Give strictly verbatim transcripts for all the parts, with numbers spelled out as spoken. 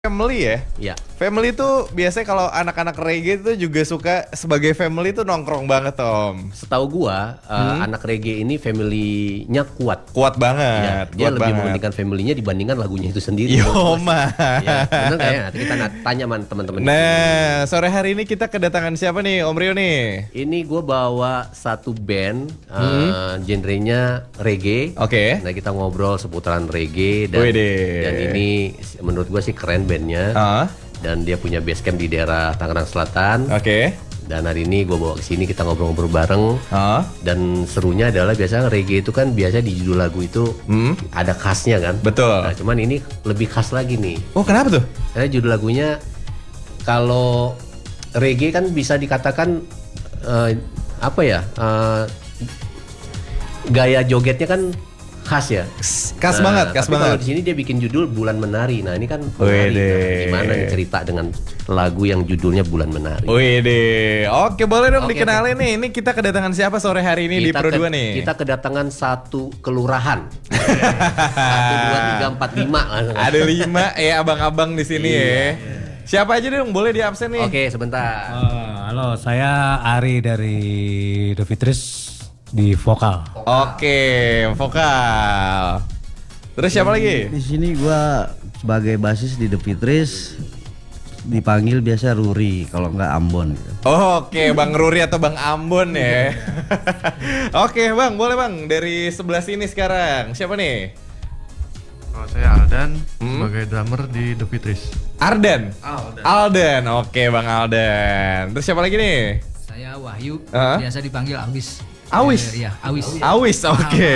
Family ya? Iya. Family tuh biasanya kalau anak-anak reggae tuh juga suka sebagai family tuh nongkrong banget, Om. Setahu gua uh, Hmm? anak reggae ini family-nya kuat. Kuat banget, Iya, dia kuat lebih banget. mementingkan family-nya dibandingkan lagunya itu sendiri. Yo, mah. Ya, bener nggak ya? Nanti kita na- tanya man teman-teman. di sini. Nah, sore hari ini kita kedatangan siapa nih, Om Rio nih? Ini gue bawa satu band, uh, genrenya reggae. Oke. Nah kita ngobrol seputaran reggae dan, Widih. dan ini menurut gue sih keren bandnya. Ah, Dan dia punya base camp di daerah Tangerang Selatan. oke. Dan hari ini gue bawa ke sini kita ngobrol-ngobrol bareng. Ah, Dan serunya adalah biasanya reggae itu kan biasa di judul lagu itu hmm, ada khasnya kan. betul. Nah, cuman ini lebih khas lagi nih. Oh, kenapa tuh? Karena judul lagunya kalau reggae kan bisa dikatakan eh, apa ya? eh, gaya jogetnya kan khas ya. Khas Nah, banget, khas tapi kalau banget. di sini dia bikin judul Bulan Menari. Nah, ini kan menari. Wede. Nah, gimana nih cerita dengan lagu yang judulnya Bulan Menari? Wih, oke boleh dong Oke, dikenalin nih. Ini kita kedatangan siapa sore hari ini di Kita Pro ke- dua nih? Kita kedatangan satu kelurahan. Satu, dua, tiga, empat, lima. Ada lima ya abang-abang di sini Iya, ya. Siapa aja dong boleh di absen nih? Oke, sebentar. Uh, halo, saya Ari dari The Fitris di vokal. Oke, vokal. Terus siapa lagi? Di sini gua sebagai basis di The Fitris dipanggil biasa Ruri kalau nggak Ambon gitu. Oke, Bang Ruri atau Bang Ambon ya. Oke, Bang, boleh Bang dari sebelah sini sekarang. Siapa nih? Kalau saya Aldan Hmm? sebagai drummer di The Fitris. Ardan. Aldan. Aldan. Oke, Bang Aldan. Terus siapa lagi nih? Saya Wahyu, Hah? biasa dipanggil Awis. Awis? Eh, iya, Awis. Awis, oke.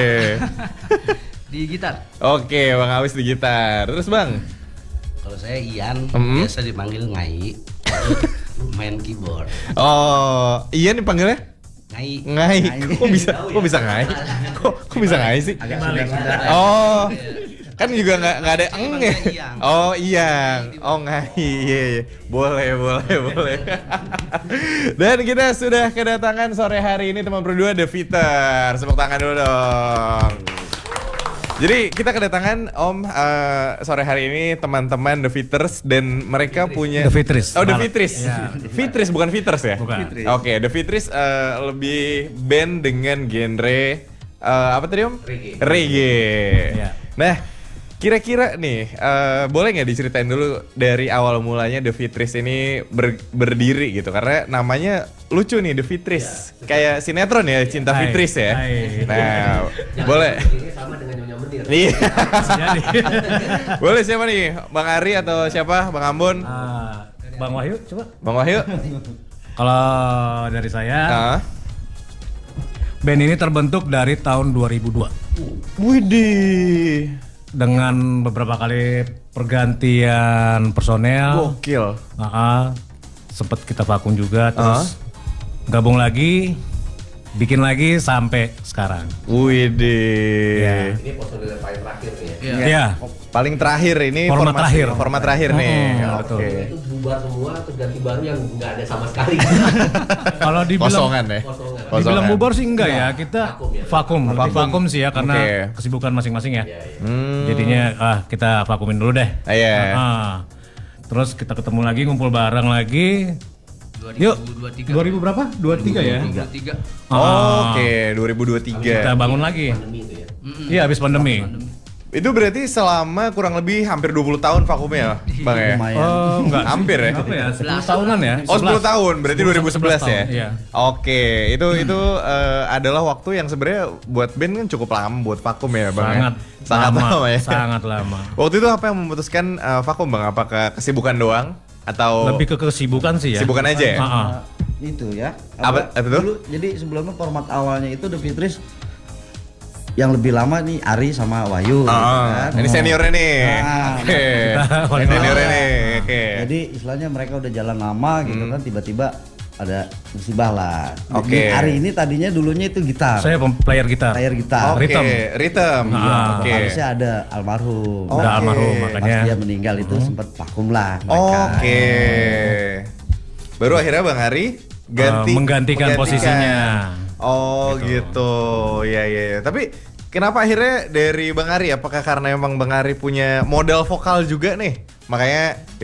Di gitar. Oke, Bang Awis di gitar. Terus Bang? Kalau saya Ian, Hmm? biasa dipanggil Ngai, main keyboard. Oh, iya nih panggilnya? Ngai. Ngai. Kok bisa? Kok bisa ngai? Kok kok bisa ngai sih? Agak sudah. Oh, kan juga nggak nggak ada eng ya? Iyang. Oh iyang, oh ngai, iya, iya. Boleh, boleh, boleh. Dan kita sudah kedatangan sore hari ini teman berdua The Fitters. Tepuk tangan dulu dong. Jadi kita kedatangan Om eh, sore hari ini teman-teman The Fitters dan mereka punya The Fitris. Oh The Malah. Fitris. Iya. Fitris bukan Fitters ya? Bukan. Oke, The Fitris eh, lebih band dengan genre eh, apa tadi Om? Reggae. Reggae. Iya. Nah, kira-kira nih eh, boleh nggak diceritain dulu dari awal mulanya The Fitris ini ber- berdiri gitu? Karena namanya lucu nih The Fitris. Kayak sinetron ya, Cinta Hai. Fitris ya. Hai. Nah, Jangan boleh. ini sama dengan Nyonya Menir. Iya. Jadi, Boleh siapa nih? Bang Ari atau siapa? Bang Ambon? uh, Bang Wahyu, coba. Bang Wahyu? Kalau dari saya, Ah. band ini terbentuk dari tahun dua ribu dua Widih. dengan beberapa kali pergantian personel. Gokil. Uh, sempet kita vakum juga, terus gabung lagi, bikin lagi sampai sekarang. Widih. Ya. Ini personil yang paling terakhir nih ya. Iya. Paling terakhir ini Format formasi- terakhir. Format terakhir nih. Hmm, Oke. betul. Itu bubar semua terus ganti baru yang nggak ada sama sekali. Kalau dibilang Kosongan ya. Kosongan. dibilang bubar sih enggak ya, kita Vakum ya. vakum, lebih Vakum. vakum sih ya karena Oke. kesibukan masing-masing ya. Iya, iya. Hmm. Jadinya ah kita vakumin dulu deh. Ah, iya. Ah, terus kita ketemu lagi, ngumpul bareng lagi. Yuk, dua ribu dua puluh tiga. dua ribu berapa? dua puluh tiga ya? dua ribu dua puluh tiga. Ah, Oke, dua ribu dua puluh tiga. Kita bangun lagi. Pandemi itu ya. Iya, habis pandemi. Itu berarti selama kurang lebih hampir dua puluh tahun vakumnya, Bang ya? Lumayan. Oh, enggak. Hampir ya? Apa ya? sepuluh tahunan ya? Oh sepuluh sebelas. tahun, berarti dua ribu sebelas ya? tahun, iya. Oke, itu itu eh, adalah waktu yang sebenarnya buat band kan cukup lama buat vakum ya Bang Sangat ya? Sangat lama, ya? Sangat lama. Waktu itu apa yang memutuskan eh, vakum Bang? Apakah kesibukan doang? Atau Lebih ke kesibukan sih ya. kesibukan aja ya? Ah, ah. Itu ya. Apa- apa itu? Dulu jadi sebelumnya format awalnya itu The Fitris yang lebih lama nih Ari sama Wahyu. Ah, kan. ini seniornya nih. Ah. Oke. Ini seniornya nih. Oke. Jadi istilahnya mereka udah jalan lama gitu kan, tiba-tiba ada musibah lah. Hmm. Oke. Jadi Ari ini tadinya dulunya itu gitar. Saya pem- player gitar. player gitar. Oke, Rhythm. rhythm. Ah. Oke. Vokalisnya ada almarhum. Oke. Udah almarhum Pas makanya. dia meninggal itu sempat vakum lah mereka. Oke. Baru akhirnya Bang Ari ganti Eh, menggantikan posisinya. Oh gitu. Ya ya ya. Tapi kenapa akhirnya dari Bang Ari? Apakah karena emang Bang Ari punya modal vokal juga nih? Makanya